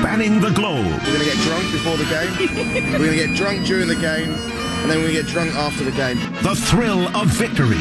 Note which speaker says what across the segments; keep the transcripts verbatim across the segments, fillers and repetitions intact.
Speaker 1: spanning the globe.
Speaker 2: We're going to get drunk before the game. We're going to get drunk during the game. And then we're going to get drunk after the game.
Speaker 1: The thrill of victory.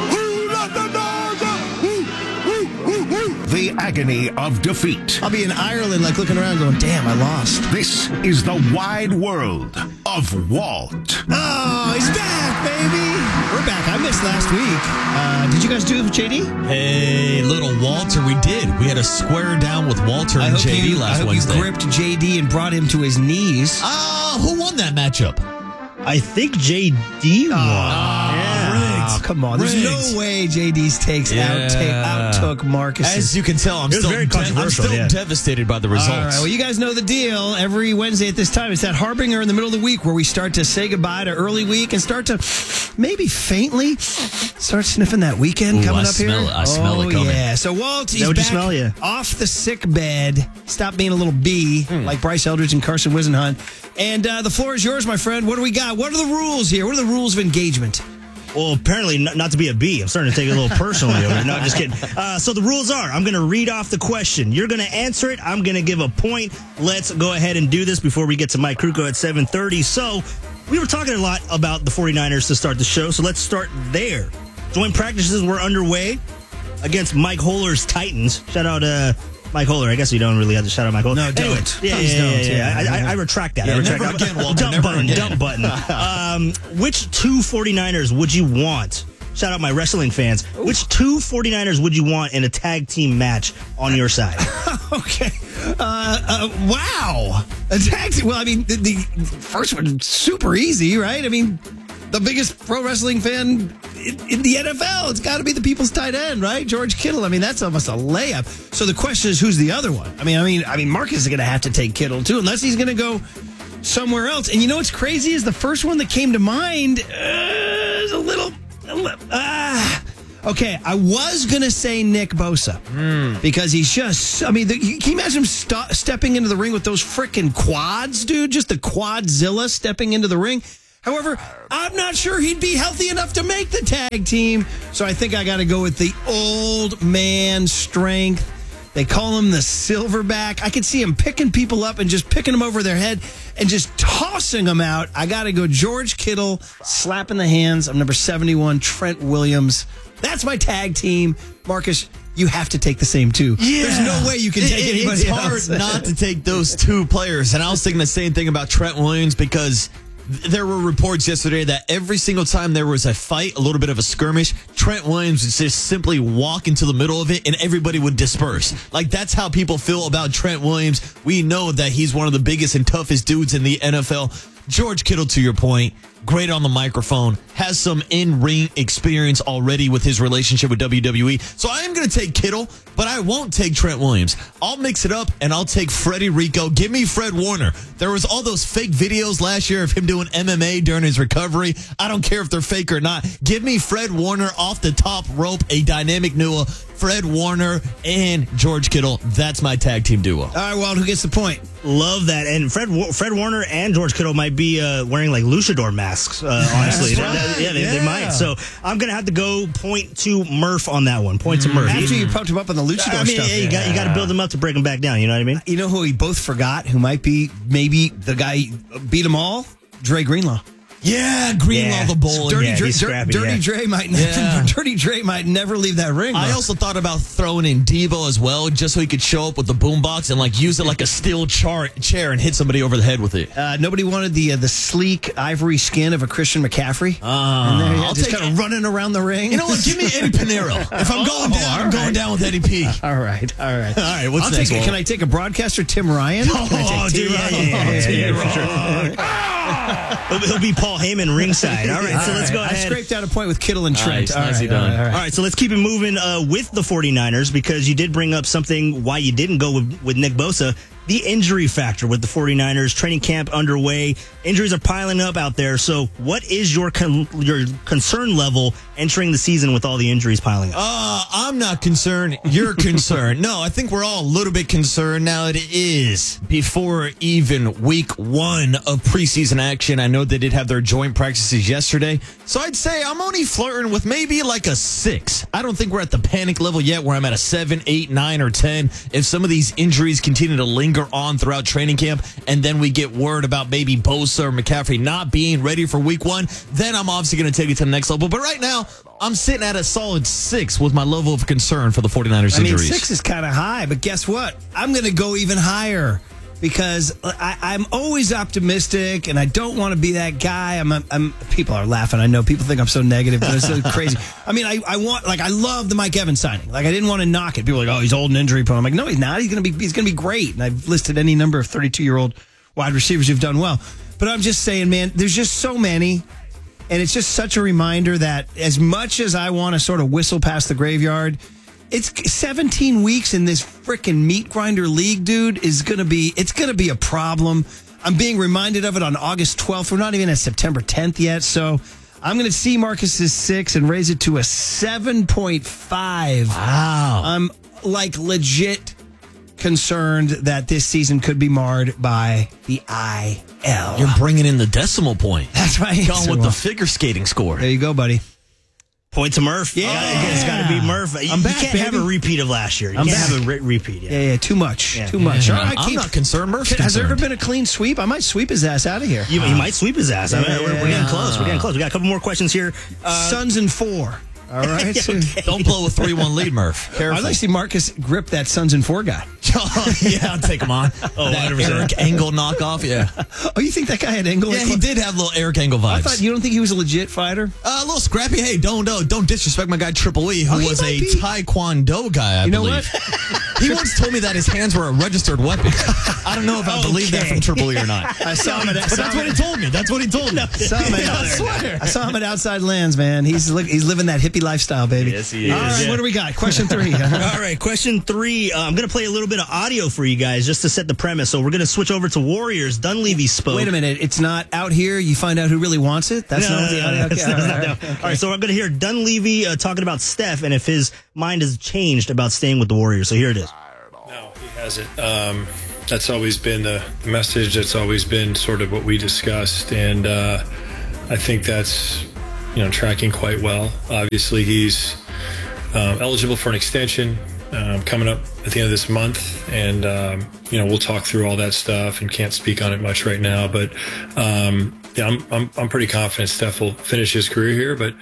Speaker 1: The agony of defeat.
Speaker 3: I'll be in Ireland, like, looking around going, damn, I lost.
Speaker 1: This is the wide world of Walt.
Speaker 3: Oh, he's back, baby. We're back. I missed last week. Uh, did you guys do it with J D?
Speaker 4: Hey, little Walter, we did. We had a square down with Walter and J D
Speaker 3: you,
Speaker 4: last
Speaker 3: I hope
Speaker 4: Wednesday.
Speaker 3: you gripped J D and brought him to his knees.
Speaker 4: Ah, uh, who won that matchup?
Speaker 5: I think J D won.
Speaker 4: Oh,
Speaker 3: Oh, come on. There's
Speaker 4: Rigged.
Speaker 3: no way J D's takes
Speaker 4: Yeah.
Speaker 3: outtake, outtook Marcus's.
Speaker 4: As you can tell, I'm
Speaker 5: It was
Speaker 4: still,
Speaker 5: very
Speaker 4: de- I'm
Speaker 5: controversial,
Speaker 4: still
Speaker 5: yeah.
Speaker 4: devastated by the results.
Speaker 3: All right, well, you guys know the deal. Every Wednesday at this time, it's that harbinger in the middle of the week where we start to say goodbye to early week and start to maybe faintly start sniffing that weekend
Speaker 4: Ooh,
Speaker 3: coming
Speaker 4: I
Speaker 3: up here.
Speaker 4: smell it. I smell
Speaker 3: oh,
Speaker 4: it coming.
Speaker 3: yeah. So Walt, he's
Speaker 5: what'd you
Speaker 3: back
Speaker 5: smell, yeah?
Speaker 3: off the sick bed. Stop being a little bee like Bryce Eldridge and Carson Wisenhunt. And uh, the floor is yours, my friend. What do we got? What are the rules here? What are the rules of engagement?
Speaker 5: Well, apparently not, not to be a bee. I'm starting to take it a little personally over here. No, just kidding. Uh, so the rules are, I'm going to read off the question. You're going to answer it. I'm going to give a point. Let's go ahead and do this before we get to Mike Krukow at seven thirty. So we were talking a lot about the 49ers to start the show, so let's start there. Joint practices were underway against Mike Holler's Titans. Shout out uh, Mike Holler. I guess you don't really have to shout out Mike Holler.
Speaker 3: No, do
Speaker 5: Anyway,
Speaker 3: it.
Speaker 5: Yeah,
Speaker 3: Please
Speaker 5: yeah, yeah,
Speaker 3: don't.
Speaker 5: yeah,
Speaker 3: Yeah.
Speaker 5: I, I, I retract that.
Speaker 4: Yeah,
Speaker 5: I retract
Speaker 4: never
Speaker 5: that.
Speaker 4: again, Walter,
Speaker 5: Dump
Speaker 4: never
Speaker 5: button,
Speaker 4: again.
Speaker 5: dump button. Um, which two 49ers would you want? Shout out my wrestling fans. Which two 49ers would you want in a tag team match on your side?
Speaker 3: Okay. Uh, uh, wow. A tag team. Well, I mean, the, the first one, super easy, right? I mean, the biggest pro wrestling fan in, in the N F L. It's got to be the people's tight end, right? George Kittle. I mean, that's almost a layup. So the question is, who's the other one? I mean, I mean, I mean, Marcus is going to have to take Kittle too, unless he's going to go somewhere else. And you know what's crazy is the first one that came to mind uh, is a little. a li- Ah. Okay, I was going to say Nick Bosa because he's just, I mean, the, can you imagine him st- stepping into the ring with those freaking quads, dude? Just the quadzilla stepping into the ring. However, I'm not sure he'd be healthy enough to make the tag team. So I think I got to go with the old man strength. They call him the silverback. I could see him picking people up and just picking them over their head and just tossing them out. I got to go George Kittle, slapping the hands of number seventy-one, Trent Williams. That's my tag team. Marcus, you have to take the same two.
Speaker 4: Yeah.
Speaker 3: There's no way you can take
Speaker 4: It-
Speaker 3: anybody
Speaker 4: It's
Speaker 3: else.
Speaker 4: hard not to take those two players. And I was thinking the same thing about Trent Williams because th- there were reports yesterday that every single time there was a fight, a little bit of a skirmish, Trent Williams would just simply walk into the middle of it and everybody would disperse. Like, that's how people feel about Trent Williams. We know that he's one of the biggest and toughest dudes in the N F L. George Kittle, to your point, great on the microphone, has some in-ring experience already with his relationship with W W E. So I am going to take Kittle, but I won't take Trent Williams. I'll mix it up, and I'll take Freddie Rico. Give me Fred Warner. There was all those fake videos last year of him doing M M A during his recovery. I don't care if they're fake or not. Give me Fred Warner off the top rope, a dynamic duo. Fred Warner and George Kittle. That's my tag team duo.
Speaker 3: All right, Walt, who gets the point?
Speaker 5: Love that. And Fred Fred Warner and George Kittle might be uh, wearing like luchador masks, uh, honestly.
Speaker 3: That's
Speaker 5: That-
Speaker 3: right.
Speaker 5: yeah, they,
Speaker 3: Yeah.
Speaker 5: they might. So I'm going to have to go point to Murph on that one. Point to Murph.
Speaker 3: After
Speaker 5: He-
Speaker 3: you pumped him up on the luchador
Speaker 5: I mean,
Speaker 3: stuff.
Speaker 5: yeah, you got you got to build him up to break him back down. You know what I mean?
Speaker 3: You know who we both forgot who might be maybe the guy beat them all? Dre Greenlaw.
Speaker 4: Yeah, Greenlaw
Speaker 5: Yeah.
Speaker 4: the Bowler.
Speaker 3: Dirty,
Speaker 5: yeah,
Speaker 3: Dre,
Speaker 5: he's
Speaker 3: Dir-
Speaker 5: scrappy,
Speaker 3: Dirty
Speaker 5: yeah.
Speaker 3: Dre might never,
Speaker 4: Yeah.
Speaker 3: Dirty Dre might never leave that ring.
Speaker 4: I
Speaker 3: though.
Speaker 4: also thought about throwing in Devo as well, just so he could show up with the boombox and like use it like a steel char- chair and hit somebody over the head with it.
Speaker 3: Uh, nobody wanted the uh, the sleek ivory skin of a Christian McCaffrey.
Speaker 4: Uh,
Speaker 3: and there, yeah,
Speaker 4: I'll
Speaker 3: just
Speaker 4: take
Speaker 3: kind of running around the ring.
Speaker 4: You know what? Give me Eddie Pinero. If I'm going
Speaker 3: Oh,
Speaker 4: down, I'm
Speaker 3: all
Speaker 4: going
Speaker 3: right.
Speaker 4: down with Eddie P.
Speaker 3: all right, all right,
Speaker 4: All right, what's
Speaker 3: I'll
Speaker 4: next,
Speaker 3: take it.
Speaker 4: Walt?
Speaker 3: Can I take a broadcaster, Tim Ryan? Can I
Speaker 5: Oh,
Speaker 3: take
Speaker 5: dude, yeah,
Speaker 3: T-Rock?
Speaker 5: yeah, yeah, yeah, yeah,
Speaker 3: T-Rock.
Speaker 5: for sure. he'll, he'll be Paul Heyman ringside. All right, so
Speaker 3: All
Speaker 5: let's
Speaker 3: right.
Speaker 5: go
Speaker 3: I
Speaker 5: ahead.
Speaker 3: scraped out a point with Kittle and Trent.
Speaker 4: Nice,
Speaker 3: all
Speaker 4: nicely
Speaker 3: right, all
Speaker 4: done.
Speaker 3: right, all right.
Speaker 5: All right, so let's keep it moving uh, with the 49ers because you did bring up something why you didn't go with, with Nick Bosa. The injury factor with the 49ers, training camp underway. Injuries are piling up out there. So what is your con- your concern level entering the season with all the injuries piling up?
Speaker 4: Uh, I'm not concerned. You're concerned. No, I think we're all a little bit concerned now. It is before even week one of preseason action. I know they did have their joint practices yesterday. So I'd say I'm only flirting with maybe like a six. I don't think we're at the panic level yet where I'm at a seven, eight, nine, or ten. If some of these injuries continue to linger linger on throughout training camp, and then we get word about maybe Bosa or McCaffrey not being ready for week one, then I'm obviously going to take it to the next level. But right now, I'm sitting at a solid six with my level of concern for the 49ers
Speaker 3: I mean,
Speaker 4: injuries.
Speaker 3: six is kind of high, but guess what? I'm going to go even higher because I, I'm always optimistic, and I don't want to be that guy. I'm, I'm. People are laughing. I know people think I'm so negative, but it's so crazy. I mean, I, I want, like, I love the Mike Evans signing. Like, I didn't want to knock it. People are like, oh, he's old and injury prone. I'm like, no, he's not. He's going to be. He's going to be great. And I've listed any number of thirty-two year old wide receivers who've done well. But I'm just saying, man, there's just so many. And it's just such a reminder that as much as I want to sort of whistle past the graveyard, it's seventeen weeks in this freaking meat grinder league, dude, is going to be, it's going to be a problem. I'm being reminded of it on August twelfth. We're not even at September tenth yet. So I'm going to see Marcus's six and raise it to a seven point five.
Speaker 4: Wow.
Speaker 3: I'm like legit concerned that this season could be marred by the I L.
Speaker 4: You're bringing in the decimal point.
Speaker 3: That's right.
Speaker 4: Going with the figure skating score.
Speaker 3: There you go, buddy.
Speaker 5: Point to Murph.
Speaker 3: Yeah.
Speaker 5: Uh, it's got to be Murph. You,
Speaker 3: I'm back,
Speaker 5: you can't
Speaker 3: baby.
Speaker 5: have a repeat of last year. You
Speaker 3: I'm
Speaker 5: can't
Speaker 3: back.
Speaker 5: have a re- repeat. Yeah.
Speaker 3: Yeah, yeah, too much.
Speaker 5: Yeah.
Speaker 3: Too much.
Speaker 4: Yeah.
Speaker 3: All right,
Speaker 4: I'm
Speaker 3: keep-
Speaker 4: not concerned. Murph's
Speaker 3: Has there ever
Speaker 4: concerned.
Speaker 3: been a clean sweep? I might sweep his ass out of here.
Speaker 5: You, you might sweep his ass. I mean,
Speaker 3: Yeah.
Speaker 5: we're, we're getting close. We're getting close. We got a couple more questions here. Uh,
Speaker 3: Suns and four. All right.
Speaker 5: Yeah, okay.
Speaker 4: Don't blow a three one lead, Murph. Careful.
Speaker 3: I'd like to see Marcus grip that Suns and four guy.
Speaker 4: Oh, yeah, I'll take him on.
Speaker 5: Oh,
Speaker 4: that
Speaker 5: one hundred percent.
Speaker 4: Eric Engel knockoff, yeah.
Speaker 3: Oh, you think that guy had Engel?
Speaker 4: Yeah, he did have little Eric Engel vibes.
Speaker 3: I thought you don't think he was a legit fighter?
Speaker 4: Uh, a little scrappy. Hey, don't don't, don't disrespect my guy Triple E, who
Speaker 3: Oh, he
Speaker 4: was
Speaker 3: might
Speaker 4: a
Speaker 3: be.
Speaker 4: Taekwondo guy, I
Speaker 3: You know
Speaker 4: believe.
Speaker 3: what?
Speaker 4: He once told me that his hands were a registered weapon. I don't know if I believe that
Speaker 5: Okay.
Speaker 4: from Triple E or not.
Speaker 3: I saw him at
Speaker 4: But that's what he told me. That's what he told me.
Speaker 3: Saw him at,
Speaker 4: I swear.
Speaker 3: I saw him at Outside Lands, man. He's li- he's living that hippie lifestyle, baby.
Speaker 5: Yes, he
Speaker 3: All
Speaker 5: is.
Speaker 3: right,
Speaker 5: Yeah.
Speaker 3: what do we got? Question three.
Speaker 5: All right, question three. Uh, I'm going to play a little bit of audio for you guys just to set the premise. So we're going to switch over to Warriors. Dunleavy spoke.
Speaker 3: Wait a minute. It's not out here. You find out who really wants it? That's
Speaker 5: No,
Speaker 3: not
Speaker 5: no,
Speaker 3: what the
Speaker 5: no,
Speaker 3: audio.
Speaker 5: no,
Speaker 3: Okay,
Speaker 5: that's
Speaker 3: all
Speaker 5: not-
Speaker 3: right,
Speaker 5: no.
Speaker 3: okay.
Speaker 5: All right, so I'm going to hear Dunleavy uh, talking about Steph and if his mind has changed about staying with the Warriors. So here it is.
Speaker 6: No, he hasn't. Um, that's always been the, the message. That's always been sort of what we discussed, and uh, I think that's you know tracking quite well. Obviously, he's um, eligible for an extension um, coming up at the end of this month, and um, you know we'll talk through all that stuff. And can't speak on it much right now, but um, yeah, I'm, I'm I'm pretty confident Steph will finish his career here, but.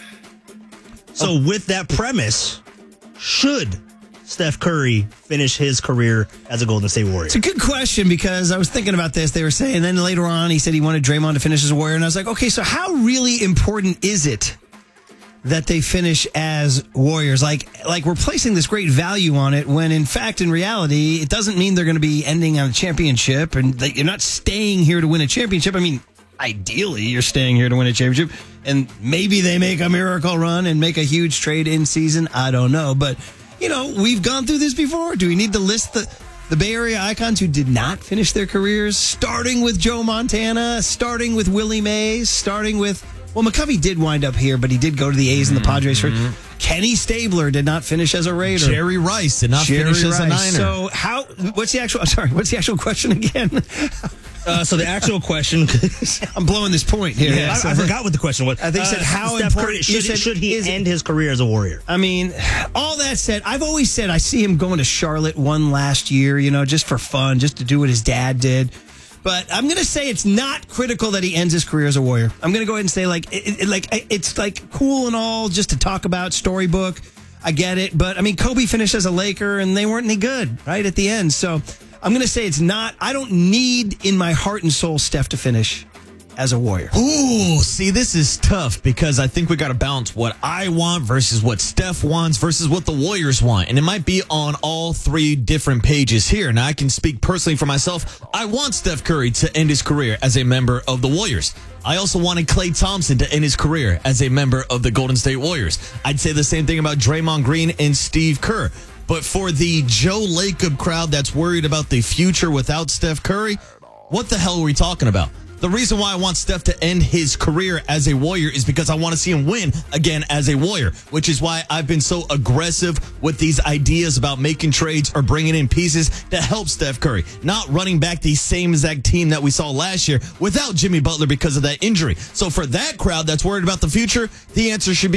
Speaker 5: So with that premise, should Steph Curry finish his career as a Golden State Warrior?
Speaker 3: It's a good question because I was thinking about this. They were saying, then later on, he said he wanted Draymond to finish as a Warrior. And I was like, okay, so how really important is it that they finish as Warriors? Like, like we're placing this great value on it when, in fact, in reality, it doesn't mean they're going to be ending on a championship and that you're not staying here to win a championship. I mean, ideally, you're staying here to win a championship. And maybe they make a miracle run and make a huge trade in season. I don't know. But, you know, we've gone through this before. Do we need to list the, the Bay Area icons who did not finish their careers? Starting with Joe Montana, starting with Willie Mays, starting with, well, McCovey did wind up here, but he did go to the A's and the Padres. For, Kenny Stabler did not finish as a Raider.
Speaker 4: Jerry Rice did not
Speaker 3: Jerry
Speaker 4: finish as a
Speaker 3: Rice.
Speaker 4: Niner.
Speaker 3: So how, what's the actual, sorry, what's the actual question again?
Speaker 5: Uh, so the actual question,
Speaker 3: I'm blowing this point here.
Speaker 5: I,
Speaker 3: So-
Speaker 5: I forgot what the question was.
Speaker 3: I think you said,
Speaker 5: Uh,
Speaker 3: how
Speaker 5: Steph
Speaker 3: important-
Speaker 5: Curry,
Speaker 3: you
Speaker 5: should,
Speaker 3: said,
Speaker 5: should he
Speaker 3: is it-
Speaker 5: end his career as a Warrior?
Speaker 3: I mean, all that said, I've always said I see him going to Charlotte one last year, you know, just for fun, just to do what his dad did. But I'm going to say it's not critical that he ends his career as a Warrior. I'm going to go ahead and say, like, it, it, like it's like cool and all just to talk about storybook. I get it. But, I mean, Kobe finished as a Laker, and they weren't any good, right, at the end. So I'm going to say it's not. I don't need in my heart and soul Steph to finish as a Warrior.
Speaker 4: Ooh, see, this is tough because I think we got to balance what I want versus what Steph wants versus what the Warriors want. And it might be on all three different pages here. Now, I can speak personally for myself. I want Steph Curry to end his career as a member of the Warriors. I also wanted Klay Thompson to end his career as a member of the Golden State Warriors. I'd say the same thing about Draymond Green and Steve Kerr. But for the Joe Lacob crowd that's worried about the future without Steph Curry, what the hell are we talking about? The reason why I want Steph to end his career as a Warrior is because I want to see him win again as a Warrior, which is why I've been so aggressive with these ideas about making trades or bringing in pieces to help Steph Curry, not running back the same exact team that we saw last year without Jimmy Butler because of that injury. So for that crowd that's worried about the future, the answer should be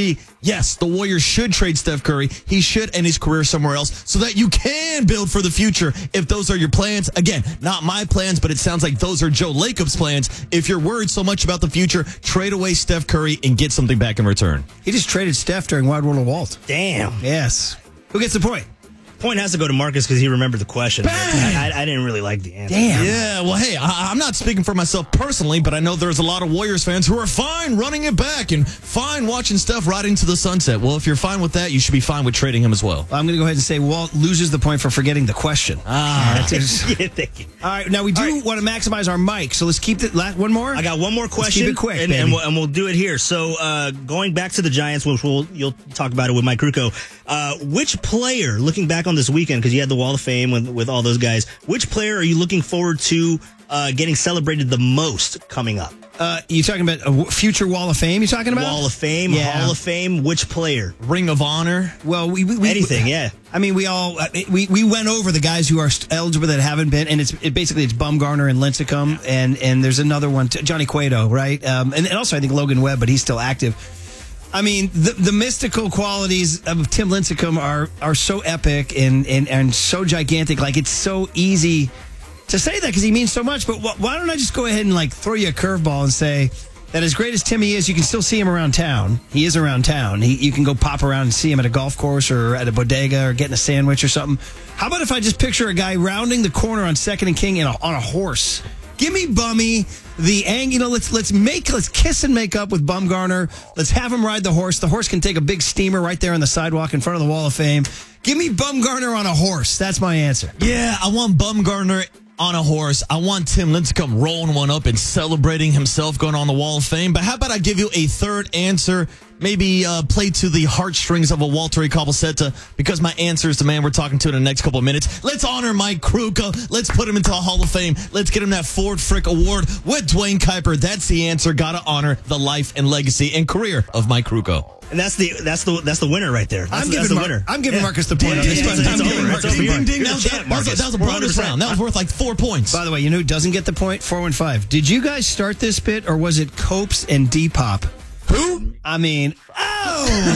Speaker 4: Yes, the Warriors should trade Steph Curry. He should end his career somewhere else so that you can build for the future if those are your plans. Again, not my plans, but it sounds like those are Joe Lacob's plans. If you're worried so much about the future, trade away Steph Curry and get something back in return.
Speaker 3: He just traded Steph during Wide World of Walt.
Speaker 5: Damn.
Speaker 3: Yes. Who gets the point?
Speaker 5: Point has to go to Marcus because he remembered the question. I, I, I didn't really like the answer.
Speaker 3: Damn.
Speaker 4: Yeah, well, hey, I, I'm not speaking for myself personally, but I know there's a lot of Warriors fans who are fine running it back and fine watching Steph ride into the sunset. Well, if you're fine with that, you should be fine with trading him as well.
Speaker 3: I'm going to go ahead and say Walt loses the point for forgetting the question.
Speaker 4: Ah.
Speaker 3: That's it.
Speaker 5: Yeah, thank you.
Speaker 3: All right, now we do
Speaker 5: right.
Speaker 3: want to maximize our mic, so let's keep it. Last, one more?
Speaker 5: I got one more question.
Speaker 3: Let's keep it quick,
Speaker 5: and,
Speaker 3: baby.
Speaker 5: and, we'll, and we'll do it here. So, uh, going back to the Giants, which we'll you'll talk about it with Mike Krukow. Uh, which player, looking back on this weekend, because you had the Wall of Fame with, with all those guys, which player are you looking forward to uh, getting celebrated the most coming up?
Speaker 3: Uh, you talking about a future Wall of Fame? You talking about
Speaker 5: Wall of Fame,
Speaker 3: Yeah.
Speaker 5: Hall of Fame, which player?
Speaker 4: Ring of Honor.
Speaker 3: Well, we, we, we
Speaker 5: Anything, yeah.
Speaker 3: I mean, we all uh, we we went over the guys who are st- eligible that haven't been, and it's it basically it's Bumgarner and Lincecum, and and there's another one, t- Johnny Cueto, right? Um, and, and also I think Logan Webb, but he's still active. I mean, the the mystical qualities of Tim Lincecum are are so epic and and and so gigantic. Like, it's so easy to say that because he means so much. But wh- why don't I just go ahead and like throw you a curveball and say that as great as Timmy is, you can still see him around town. He is around town. He, you can go pop around and see him at a golf course or at a bodega or getting a sandwich or something. How about if I just picture a guy rounding the corner on Second and King in a, on a horse? Give me Bummy, the ang. You know, let's let's make let's kiss and make up with Bumgarner. Let's have him ride the horse. The horse can take a big steamer right there on the sidewalk in front of the Wall of Fame. Give me Bumgarner on a horse. That's my answer.
Speaker 4: Yeah, I want Bumgarner on a horse. I want Tim Lincecum rolling one up and celebrating himself going on the Wall of Fame. But how about I give you a third answer? Maybe uh, play to the heartstrings of a Walter Cabosetta, because my answer is the man we're talking to in the next couple of minutes. Let's honor Mike Krukow. Let's put him into the Hall of Fame. Let's get him that Ford Frick Award with Dwayne Kuiper. That's the answer. Gotta honor the life and legacy and career of Mike Krukow.
Speaker 5: And that's the that's the that's the winner right there. That's,
Speaker 3: I'm
Speaker 5: that's
Speaker 3: giving
Speaker 5: the
Speaker 3: Mar-
Speaker 5: winner.
Speaker 3: I'm giving
Speaker 5: Yeah.
Speaker 3: Marcus the point on this
Speaker 5: Yeah,
Speaker 3: one.
Speaker 5: it's-
Speaker 3: I'm
Speaker 5: it's
Speaker 3: giving
Speaker 5: over.
Speaker 3: Marcus
Speaker 5: It's
Speaker 3: the
Speaker 5: over.
Speaker 3: point.
Speaker 4: Ding, ding.
Speaker 5: You're
Speaker 4: That
Speaker 5: the
Speaker 4: was,
Speaker 5: champ,
Speaker 4: that was-
Speaker 5: Marcus.
Speaker 4: that was a
Speaker 5: one
Speaker 4: bonus
Speaker 5: hundred percent.
Speaker 4: round. That was worth like four points.
Speaker 3: By the way, you know who doesn't get the point? four one five. Did you guys start this bit, or was it Copes and Depop?
Speaker 4: Who?
Speaker 3: I mean, oh!